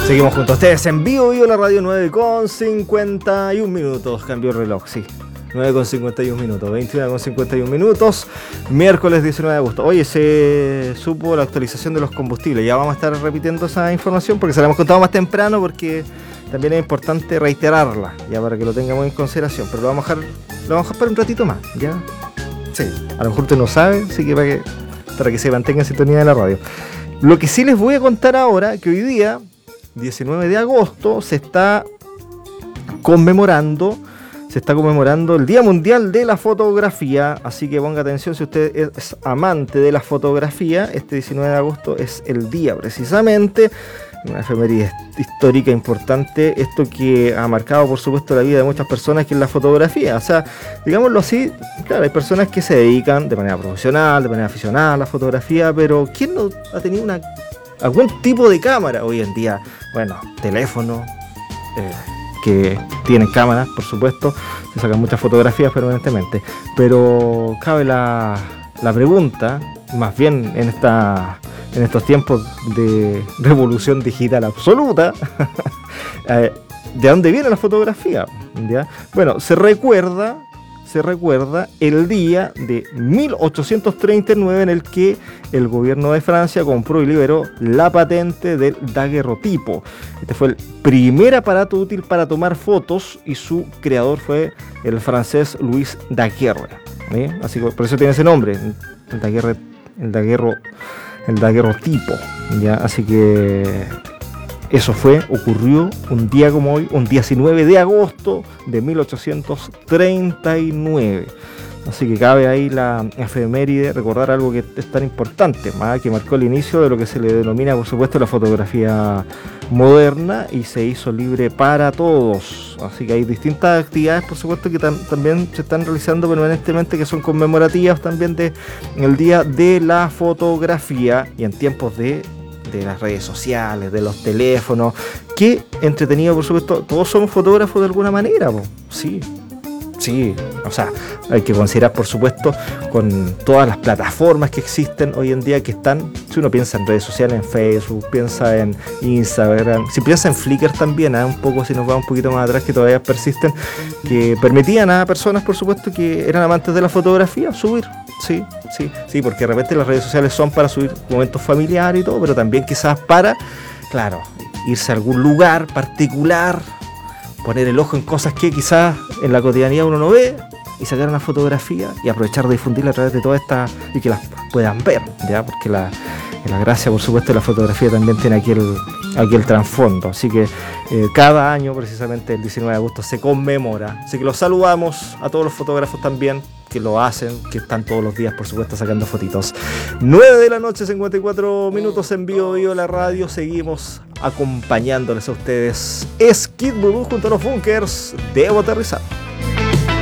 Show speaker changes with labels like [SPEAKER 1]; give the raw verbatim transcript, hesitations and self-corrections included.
[SPEAKER 1] Seguimos junto a ustedes en vivo, vivo la radio nueve con cincuenta y un minutos. Cambió el reloj, sí. nueve con cincuenta y un minutos, veintiuno con cincuenta y un minutos, miércoles diecinueve de agosto. Oye, se supo la actualización de los combustibles. Ya vamos a estar repitiendo esa información porque se la hemos contado más temprano, porque también es importante reiterarla, ya para que lo tengamos en consideración. Pero lo vamos a dejar, lo vamos a dejar para un ratito más, ¿ya? Sí, a lo mejor usted no sabe, así que para que, para que se mantenga en sintonía de la radio. Lo que sí les voy a contar ahora, que hoy día, diecinueve de agosto, se está conmemorando se está conmemorando el Día Mundial de la Fotografía, así que ponga atención si usted es amante de la fotografía. Este diecinueve de agosto es el día precisamente, una efeméride histórica importante, esto que ha marcado por supuesto la vida de muchas personas, que es la fotografía. O sea, digámoslo así, claro, hay personas que se dedican de manera profesional, de manera aficionada a la fotografía, pero ¿quién no ha tenido una algún tipo de cámara hoy en día? Bueno, teléfono, eh, que tienen cámaras, por supuesto, se sacan muchas fotografías permanentemente, pero cabe la, la pregunta, más bien en esta en estos tiempos de revolución digital absoluta, eh, ¿de dónde viene la fotografía? ¿Ya? Bueno, se recuerda se recuerda el día de mil ochocientos treinta y nueve en el que el gobierno de Francia compró y liberó la patente del daguerrotipo. Este fue el primer aparato útil para tomar fotos y su creador fue el francés Louis Daguerre. ¿Eh? Así que por eso tiene ese nombre, el daguerre, el daguerro, el daguerrotipo. ¿Ya? Así que eso fue, ocurrió un día como hoy, un diecinueve de agosto de mil ochocientos treinta y nueve. Así que cabe ahí la efeméride, recordar algo que es tan importante, ¿ah? Que marcó el inicio de lo que se le denomina, por supuesto, la fotografía moderna y se hizo libre para todos. Así que hay distintas actividades, por supuesto, que tam- también se están realizando permanentemente, que son conmemorativas también de el Día de la Fotografía, y en tiempos de de las redes sociales, de los teléfonos. Qué entretenido, por supuesto. Todos somos fotógrafos de alguna manera, po. Sí, sí. O sea, hay que considerar, por supuesto, con todas las plataformas que existen hoy en día, que están, si uno piensa en redes sociales, en Facebook, piensa en Instagram, si piensa en Flickr también, ¿eh? un poco, si nos vamos un poquito más atrás, que todavía persisten, que permitían a personas, por supuesto, que eran amantes de la fotografía, subir. Sí, sí, sí, porque de repente las redes sociales son para subir momentos familiares y todo, pero también quizás para, claro, irse a algún lugar particular, poner el ojo en cosas que quizás en la cotidianidad uno no ve, y sacar una fotografía y aprovechar de difundirla a través de todas estas, y que las puedan ver, ¿ya? Porque la, la gracia, por supuesto, de la fotografía también tiene aquí el, aquí el trasfondo. Así que eh, cada año, precisamente el diecinueve de agosto, se conmemora. Así que los saludamos a todos los fotógrafos también, que lo hacen, que están todos los días, por supuesto, sacando fotitos. nueve de la noche, cincuenta y cuatro minutos en vivo, vivo la radio. Seguimos acompañándoles a ustedes. Es Kid Voodoo junto a los Bunkers. Debo aterrizar.